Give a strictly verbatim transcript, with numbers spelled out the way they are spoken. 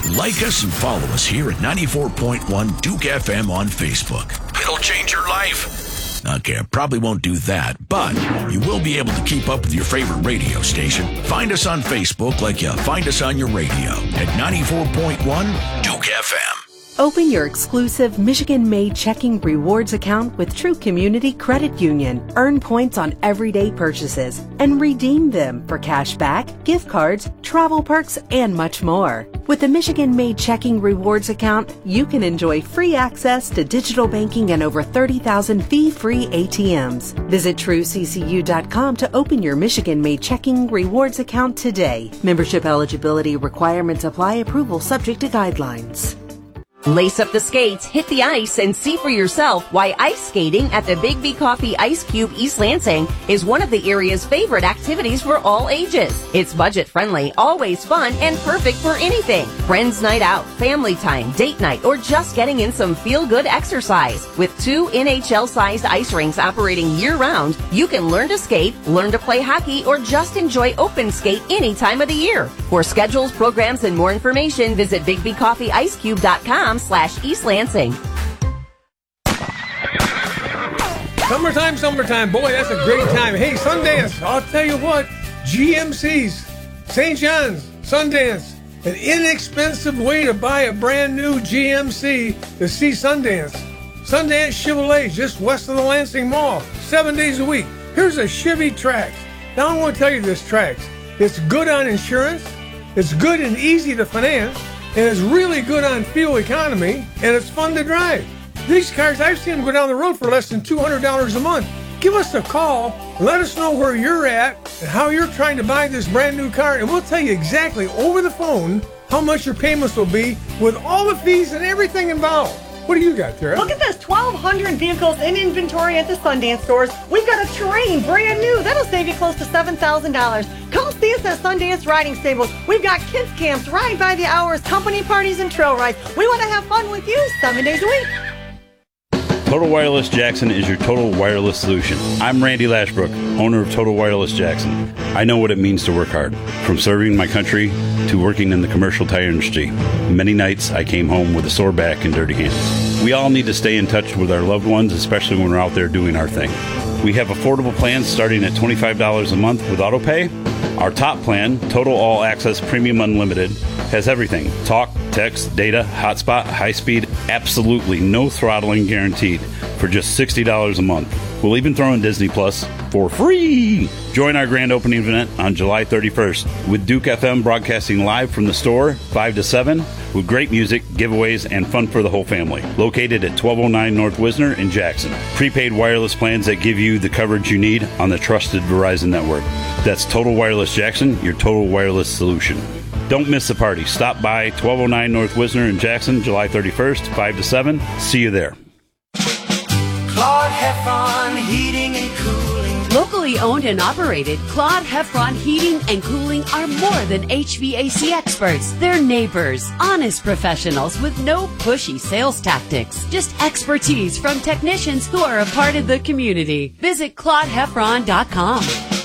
Like us and follow us here at ninety-four point one Duke F M on Facebook. It'll change your life. Okay, I probably won't do that, but you will be able to keep up with your favorite radio station. Find us on Facebook like you find us on your radio at ninety-four point one Duke F M. Open your exclusive Michigan-made checking rewards account with True Community Credit Union. Earn points on everyday purchases and redeem them for cash back, gift cards, travel perks, and much more. With the Michigan-made checking rewards account, you can enjoy free access to digital banking and over thirty thousand fee-free A T Ms. Visit true c c u dot com to open your Michigan-made checking rewards account today. Membership eligibility requirements apply. Approval subject to guidelines. Lace up the skates, hit the ice, and see for yourself why ice skating at the Big B Coffee Ice Cube East Lansing is one of the area's favorite activities for all ages. It's budget-friendly, always fun, and perfect for anything. Friends night out, family time, date night, or just getting in some feel-good exercise. With two N H L-sized ice rinks operating year-round, you can learn to skate, learn to play hockey, or just enjoy open skate any time of the year. For schedules, programs, and more information, visit big b coffee ice cube dot com slash East Lansing. Summertime, summertime. Boy, that's a great time. Hey, Sundance, I'll tell you what, G M C's, Saint John's, Sundance, an inexpensive way to buy a brand new G M C to see Sundance. Sundance Chevrolet, just west of the Lansing Mall, seven days a week. Here's a Chevy Trax. Now I want to tell you this Trax. It's good on insurance, it's good and easy to finance, and it's really good on fuel economy, and it's fun to drive. These cars, I've seen them go down the road for less than two hundred dollars a month. Give us a call, let us know where you're at and how you're trying to buy this brand new car, and we'll tell you exactly over the phone how much your payments will be with all the fees and everything involved. What do you got, Tara? Look at this, twelve hundred vehicles in inventory at the Sundance stores. We've got a Terrain, brand new. That'll save you close to seven thousand dollars. Come see us at Sundance Riding Stables. We've got kids camps, ride by the hours, company parties, and trail rides. We want to have fun with you seven days a week. Total Wireless Jackson is your total wireless solution. I'm Randy Lashbrook, owner of Total Wireless Jackson. I know what it means to work hard. From serving my country to working in the commercial tire industry, many nights I came home with a sore back and dirty hands. We all need to stay in touch with our loved ones, especially when we're out there doing our thing. We have affordable plans starting at twenty-five dollars a month with AutoPay. Our top plan, Total All Access Premium Unlimited, has everything. Talk, text, data, hotspot, high speed, absolutely no throttling guaranteed for just sixty dollars a month. We'll even throw in Disney Plus for free. Join our grand opening event on July thirty-first with Duke F M broadcasting live from the store five to seven with great music, giveaways, and fun for the whole family. Located at twelve oh nine North Wisner in Jackson. Prepaid wireless plans that give you the coverage you need on the trusted Verizon network. That's Total Wireless Jackson, your total wireless solution. Don't miss the party. Stop by twelve oh nine North Wisner in Jackson, July thirty-first, five to seven. See you there. Claude Heffron Heating and Cooling. Locally owned and operated, Claude Heffron Heating and Cooling are more than H V A C experts. They're neighbors, honest professionals with no pushy sales tactics. Just expertise from technicians who are a part of the community. Visit claude heffron dot com.